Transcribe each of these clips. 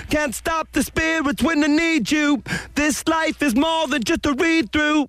Can't stop the spirits when I need you. This life is more than just a read-through.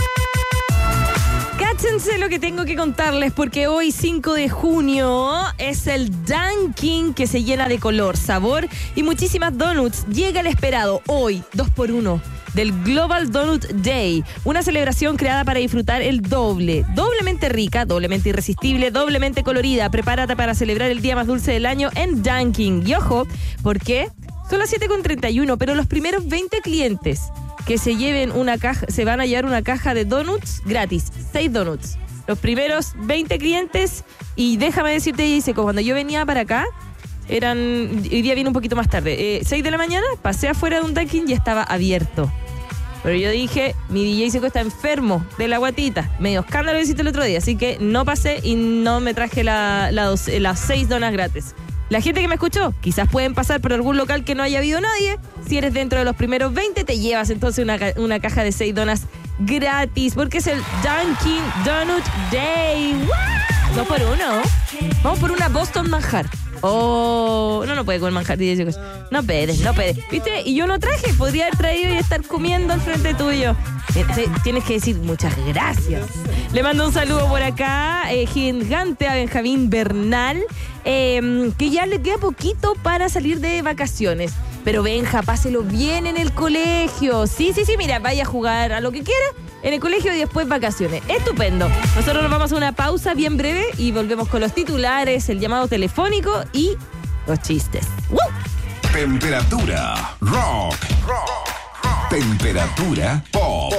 Cáchense lo que tengo que contarles, porque hoy 5 de junio es el Dunkin' que se llena de color, sabor y muchísimas donuts. Llega el esperado hoy, 2x1 del Global Donut Day, una celebración creada para disfrutar el doble, doblemente rica, doblemente irresistible, doblemente colorida. Prepárate para celebrar el día más dulce del año en Dunkin'. Y ojo, porque son las 7:31, pero los primeros 20 clientes que se lleven una caja, se van a llevar una caja de donuts gratis, 6 donuts. Los primeros 20 clientes, y déjame decirte, dice, cuando yo venía para acá, hoy día vine un poquito más tarde, 6 de la mañana, pasé afuera de un Dunkin' y estaba abierto. Pero yo dije, mi DJ Seco está enfermo de la guatita. Medio escándalo que hiciste el otro día, así que no pasé y no me traje las 6 donas gratis. La gente que me escuchó, quizás pueden pasar por algún local que no haya habido nadie. Si eres dentro de los primeros 20, te llevas entonces una caja de 6 donas gratis, porque es el Dunkin' Donut Day. ¡Wow! 2x1. Vamos por una Boston manjar. Oh, no puede comer manjar. No puede. ¿Viste? Y yo no traje, podría haber traído y estar comiendo al frente tuyo. Tienes que decir muchas gracias. Le mando un saludo por acá, gigante, a Benjamín Bernal, que ya le queda poquito para salir de vacaciones. Pero Benja, páselo bien en el colegio. Sí, mira, vaya a jugar a lo que quiera en el colegio y después vacaciones. Estupendo. Nosotros nos vamos a una pausa bien breve y volvemos con los titulares, el llamado telefónico y los chistes. ¡Woo! Temperatura rock. Temperatura pop.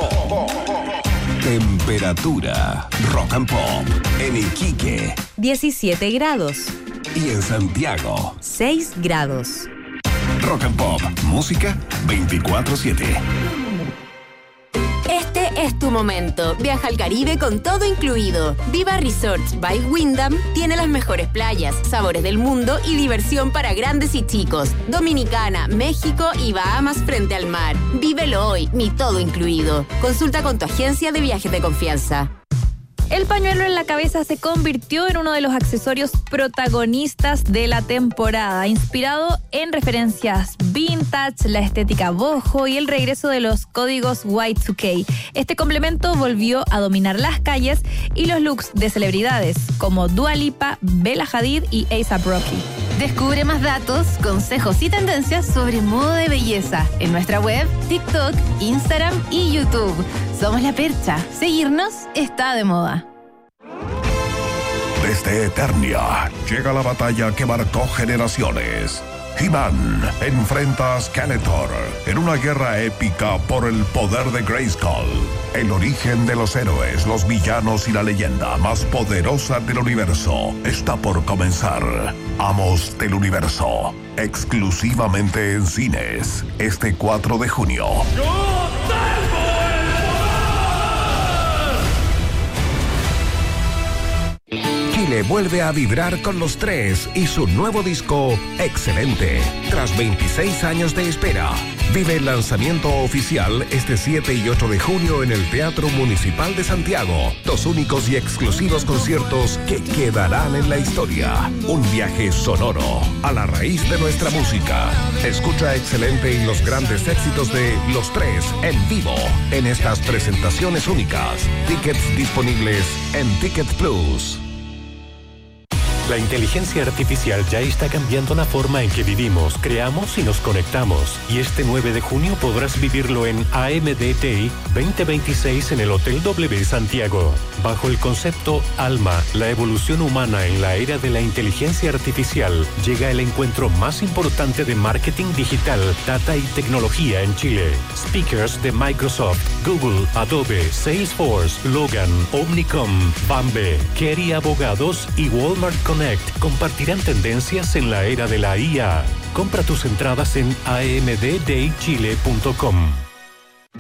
Temperatura rock and pop. En Iquique, 17 grados. Y en Santiago, 6 grados. Rock and Pop, música 24/7. Este es tu momento. Viaja al Caribe con todo incluido. Viva Resorts by Wyndham tiene las mejores playas, sabores del mundo y diversión para grandes y chicos. Dominicana, México y Bahamas frente al mar. Vívelo hoy, mi todo incluido. Consulta con tu agencia de viajes de confianza. El pañuelo en la cabeza se convirtió en uno de los accesorios protagonistas de la temporada, inspirado en referencias vintage, la estética boho y el regreso de los códigos Y2K. Este complemento volvió a dominar las calles y los looks de celebridades como Dua Lipa, Bella Hadid y A$AP Rocky. Descubre más datos, consejos y tendencias sobre moda de belleza en nuestra web, TikTok, Instagram y YouTube. Somos La Percha. Seguirnos está de moda. Desde Eternia llega la batalla que marcó generaciones. He-Man enfrenta a Skeletor en una guerra épica por el poder de Grayskull. El origen de los héroes, los villanos y la leyenda más poderosa del universo está por comenzar. Amos del Universo, exclusivamente en cines, este 4 de junio. Chile vuelve a vibrar con Los Tres y su nuevo disco, Excelente. Tras 26 años de espera, vive el lanzamiento oficial este 7 y 8 de junio en el Teatro Municipal de Santiago. 2 únicos y exclusivos conciertos que quedarán en la historia. Un viaje sonoro a la raíz de nuestra música. Escucha Excelente y los grandes éxitos de Los Tres en vivo en estas presentaciones únicas. Tickets disponibles en Ticket Plus. La inteligencia artificial ya está cambiando la forma en que vivimos, creamos y nos conectamos. Y este 9 de junio podrás vivirlo en AMD Day 2026 en el Hotel W Santiago. Bajo el concepto Alma, la evolución humana en la era de la inteligencia artificial, llega el encuentro más importante de marketing digital, data y tecnología en Chile. Speakers de Microsoft, Google, Adobe, Salesforce, Logan, Omnicom, Bambe, Kerry Abogados y Walmart Connect compartirán tendencias en la era de la IA. Compra tus entradas en amddaychile.com.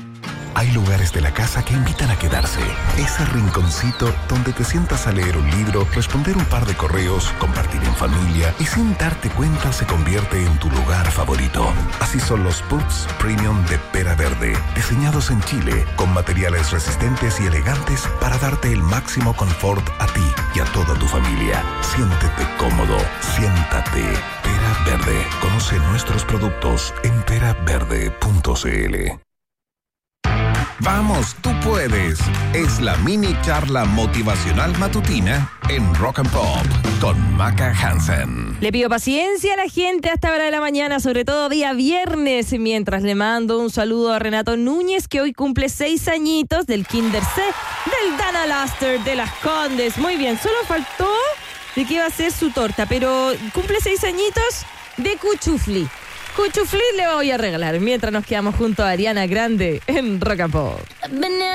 Hay lugares de la casa que invitan a quedarse. Ese rinconcito donde te sientas a leer un libro, responder un par de correos, compartir en familia y sin darte cuenta se convierte en tu lugar favorito. Así son los puffs premium de Pera Verde, diseñados en Chile con materiales resistentes y elegantes para darte el máximo confort a ti y a toda tu familia. Siéntete cómodo, siéntate. Pera Verde. Conoce nuestros productos en peraverde.cl. Vamos, tú puedes. Es la mini charla motivacional matutina en Rock and Pop con Maca Hansen. Le pido paciencia a la gente a esta hora de la mañana, sobre todo día viernes, mientras le mando un saludo a Renato Núñez, que hoy cumple 6 añitos, del Kinder C, del Dana Laster, de Las Condes. Muy bien, solo faltó de que iba a ser su torta, pero cumple 6 añitos de cuchufli. Cuchufli le voy a regalar mientras nos quedamos junto a Ariana Grande en Rock and Pop.